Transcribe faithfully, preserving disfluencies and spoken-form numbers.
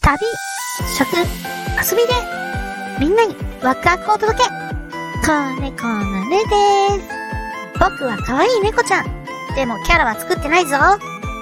旅、食、遊びで、みんなにワクワクをお届け。こねこのねです。僕は可愛い猫ちゃん。でもキャラは作ってないぞ。